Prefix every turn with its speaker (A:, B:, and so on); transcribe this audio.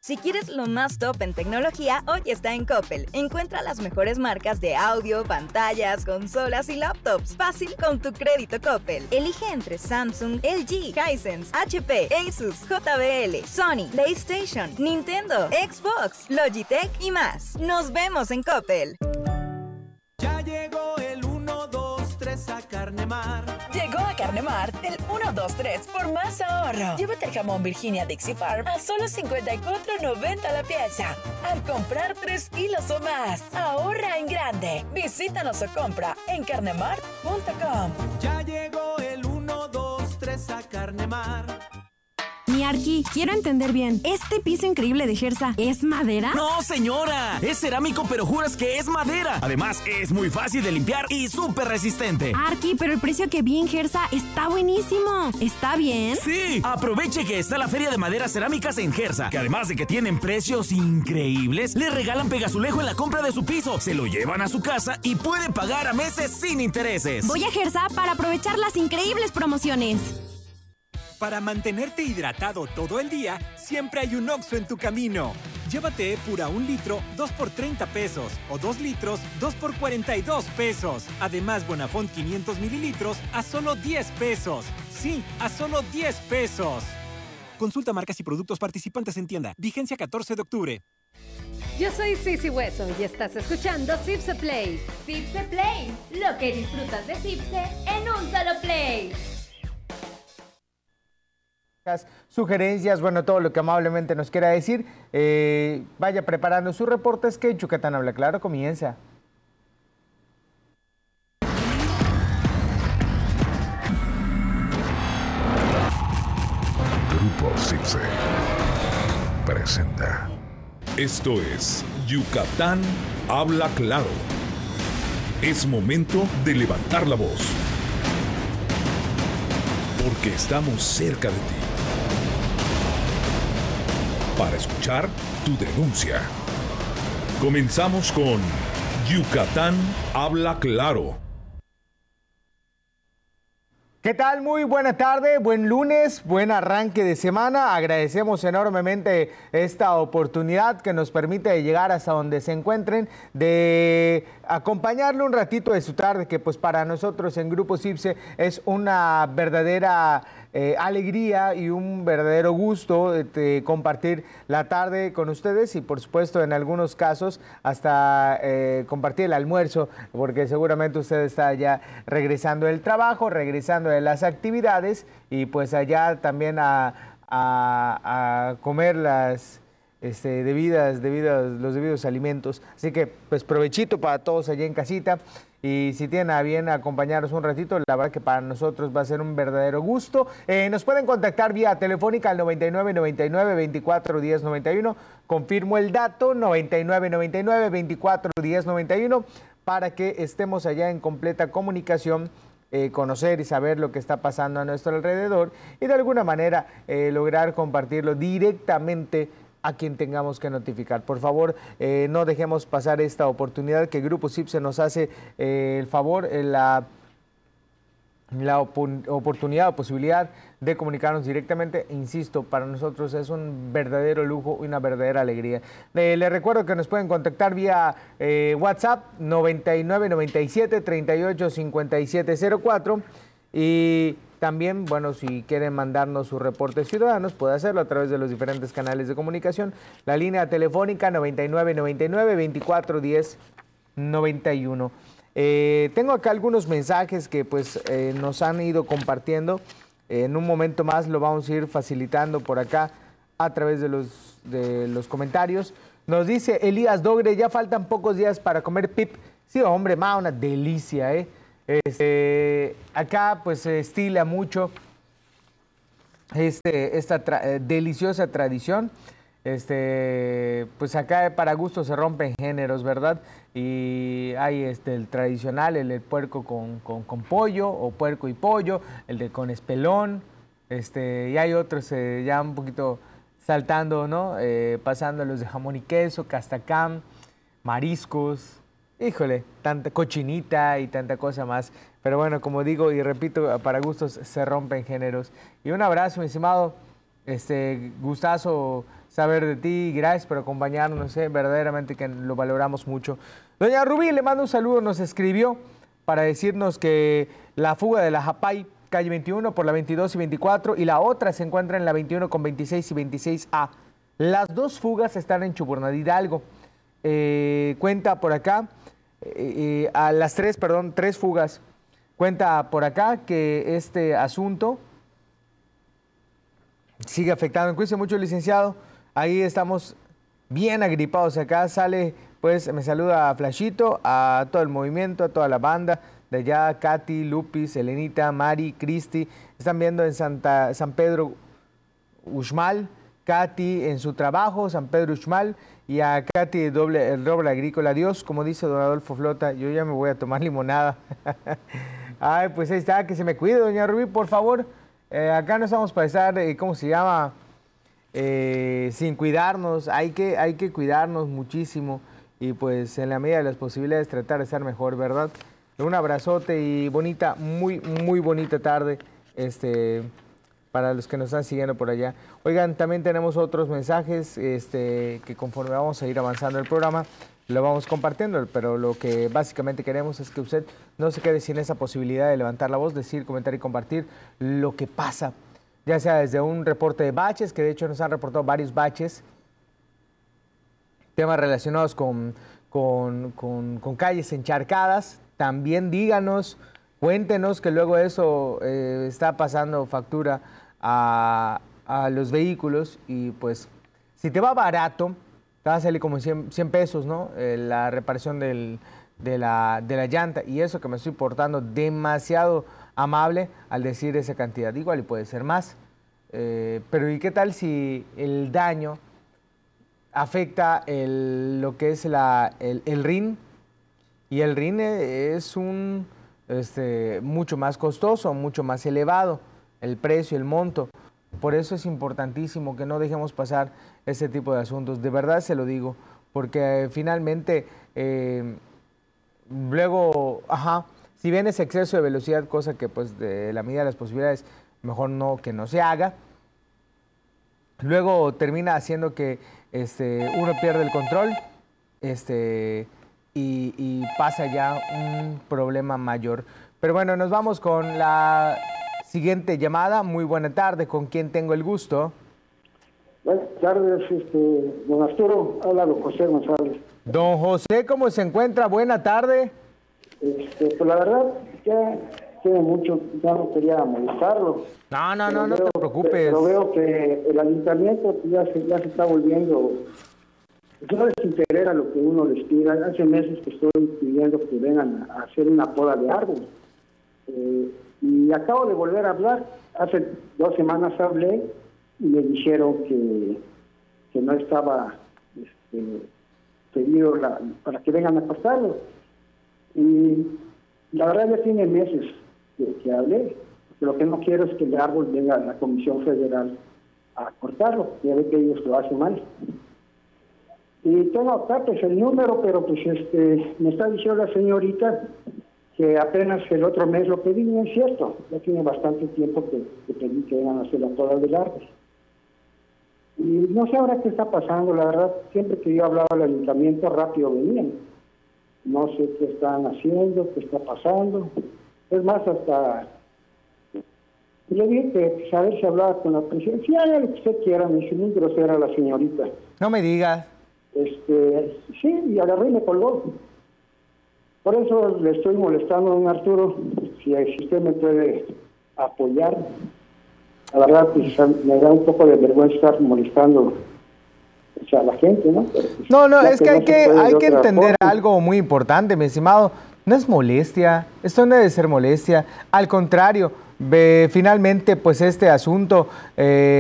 A: Si quieres lo más top en tecnología, hoy está en Coppel. Encuentra las mejores marcas de audio, pantallas, consolas y laptops. Fácil con tu crédito Coppel. Elige entre Samsung, LG, Hisense, HP, Asus, JBL, Sony, PlayStation, Nintendo, Xbox, Logitech y más. Nos vemos en Coppel.
B: Ya llegó el 1, 2, 3 a Carnemar.
C: Llegó a Carnemar el 1, 2, 3 por más ahorro. Llévate el jamón Virginia Dixie Farm a solo $54.90 la pieza. Al comprar 3 kilos o más, ahorra en grande. Visítanos o compra en carnemar.com.
B: Ya llegó el 1, 2, 3 a Carnemar.
D: Mi Arqui, quiero entender bien. ¿Este piso increíble de Gersa es madera?
E: ¡No, señora! Es cerámico, pero juras que es madera. Además, es muy fácil de limpiar y súper resistente.
D: Arqui, pero el precio que vi en Gersa está buenísimo. ¿Está bien?
E: ¡Sí! Aproveche que está la Feria de Maderas Cerámicas en Gersa, que además de que tienen precios increíbles, le regalan pegazulejo en la compra de su piso, se lo llevan a su casa y puede pagar a meses sin intereses.
D: Voy a Gersa para aprovechar las increíbles promociones.
F: Para mantenerte hidratado todo el día, siempre hay un Oxxo en tu camino. Llévate Epura 1 litro, 2 por 30 pesos. O 2 litros, 2 por 42 pesos. Además, Bonafont 500 mililitros a solo 10 pesos. Sí, a solo 10 pesos. Consulta marcas y productos participantes en tienda. Vigencia 14 de octubre.
G: Yo soy Sisi Hueso y estás escuchando Cipse Play.
H: Cipse Play, lo que disfrutas de Cipse en un solo play.
I: Sugerencias, bueno, todo lo que amablemente nos quiera decir, vaya preparando sus reportes que Yucatán Habla Claro comienza.
J: Grupo Cipse presenta. Esto es Yucatán Habla Claro. Es momento de levantar la voz, porque estamos cerca de ti. Para escuchar tu denuncia. Comenzamos con Yucatán Habla Claro.
I: ¿Qué tal? Muy buena tarde, buen lunes, buen arranque de semana. Agradecemos enormemente esta oportunidad que nos permite llegar hasta donde se encuentren, de acompañarle un ratito de su tarde, que pues para nosotros en Grupo Cipse es una verdadera alegría y un verdadero gusto de compartir la tarde con ustedes y por supuesto en algunos casos hasta compartir el almuerzo, porque seguramente usted está ya regresando del trabajo, regresando de las actividades y pues allá también a comer las los debidos alimentos. Así que pues provechito para todos allá en casita. Y si tienen a bien acompañarnos un ratito, la verdad que para nosotros va a ser un verdadero gusto. Nos pueden contactar vía telefónica al 99 99 24 10 91. Confirmo el dato, 99 99 24 10 91, para que estemos allá en completa comunicación, conocer y saber lo que está pasando a nuestro alrededor y de alguna manera lograr compartirlo directamente a quien tengamos que notificar. Por favor, no dejemos pasar esta oportunidad que Grupo Cipse nos hace el favor, la oportunidad o posibilidad de comunicarnos directamente. Insisto, para nosotros es un verdadero lujo y una verdadera alegría. Les recuerdo que nos pueden contactar vía WhatsApp 99 97 38 57 04 y también, bueno, si quieren mandarnos sus reportes ciudadanos, puede hacerlo a través de los diferentes canales de comunicación. La línea telefónica 99 99 24 10 91. Tengo acá algunos mensajes que pues nos han ido compartiendo. En un momento más lo vamos a ir facilitando por acá a través de los comentarios. Nos dice Elías Dogre, ya faltan pocos días para comer pip. Sí, hombre, una delicia, acá pues se estila mucho esta deliciosa tradición. Pues acá para gusto se rompen géneros, ¿verdad? Y hay el tradicional, el puerco con pollo, o puerco y pollo, con espelón, y hay otros ya un poquito saltando, ¿no? Pasando los de jamón y queso, castacam, mariscos. Híjole, tanta cochinita y tanta cosa más. Pero bueno, como digo y repito, para gustos se rompen géneros. Y un abrazo, mi estimado Gustazo saber de ti, gracias por acompañarnos, verdaderamente que lo valoramos mucho. Doña Rubí le mando un saludo, nos escribió para decirnos que la fuga de la Japay, calle 21 por la 22 y 24, y la otra se encuentra en la 21 con 26 y 26A. Las dos fugas están en Chuburnal Hidalgo. Cuenta por acá, a las tres fugas. Cuenta por acá que este asunto sigue afectando. Cuídese mucho, licenciado. Ahí estamos bien agripados acá. Sale, pues, me saluda a Flashito, a todo el movimiento, a toda la banda. De allá, Katy, Lupis, Elenita, Mari, Cristi. Están viendo en San Pedro Uxmal. Katy en su trabajo, San Pedro Uxmal. Y a Katy, el doble agrícola. Adiós, como dice don Adolfo Flota, yo ya me voy a tomar limonada. Ay, pues ahí está, que se me cuide, doña Rubí, por favor. Acá no estamos para estar, ¿cómo se llama? Sin cuidarnos. Hay que cuidarnos muchísimo y pues en la medida de las posibilidades tratar de estar mejor, ¿verdad? Un abrazote y bonita, muy, muy bonita tarde para los que nos están siguiendo por allá. Oigan, también tenemos otros mensajes que conforme vamos a ir avanzando el programa, lo vamos compartiendo, pero lo que básicamente queremos es que usted no se quede sin esa posibilidad de levantar la voz, decir, comentar y compartir lo que pasa, ya sea desde un reporte de baches, que de hecho nos han reportado varios baches, temas relacionados con calles encharcadas. También díganos, cuéntenos, que luego eso está pasando factura a los vehículos y pues si te va barato, te va a salir como 100 pesos, ¿no? La reparación de la llanta, y eso que me estoy portando demasiado amable al decir esa cantidad. Igual y puede ser más, pero ¿y qué tal si el daño afecta lo que es el RIN? Y el RIN es mucho más costoso, mucho más elevado, el precio, el monto. Por eso es importantísimo que no dejemos pasar ese tipo de asuntos. De verdad se lo digo, porque finalmente luego, si bien es exceso de velocidad, cosa que pues de la medida de las posibilidades mejor que no se haga, luego termina haciendo que uno pierde el control y pasa ya un problema mayor. Pero bueno, nos vamos con la siguiente llamada. Muy buena tarde, ¿con quién tengo el gusto?
K: Buenas tardes, don Arturo, habla don José González.
I: Don José, ¿cómo se encuentra? Buena tarde.
K: Pues la verdad, ya tiene mucho, ya no quería molestarlo.
I: No te preocupes.
K: Pero veo que el ayuntamiento ya se está volviendo, no les interesa lo que uno les pida. Hace meses que estoy pidiendo que vengan a hacer una poda de árbol. Y acabo de volver a hablar. Hace 2 semanas hablé y me dijeron que no estaba pedido para que vengan a cortarlo. Y la verdad ya tiene meses que hablé. Lo que no quiero es que el árbol venga a la Comisión Federal a cortarlo. Ya ve que ellos lo hacen mal. Y tengo acá pues el número, pero pues me está diciendo la señorita que apenas el otro mes lo pedí. No es cierto, ya tiene bastante tiempo que pedí que vengan a hacer la poda del árbol. Y no sé ahora qué está pasando, la verdad, siempre que yo hablaba al ayuntamiento rápido venían. No sé qué están haciendo, qué está pasando. Es más, hasta le dije que pues, a ver si hablaba con la presidencia. Sí, lo que usted quiera, me dice muy grosera la señorita.
I: No me digas.
K: Sí, y agarré y me colgó. Por eso le estoy molestando a don Arturo, si usted me puede apoyar. La verdad, pues me da un poco de vergüenza estar molestando a la gente, ¿no? Pero, pues,
I: no, es que hay que entender algo muy importante, mi estimado. No es molestia, esto no debe ser molestia. Al contrario, finalmente, pues este asunto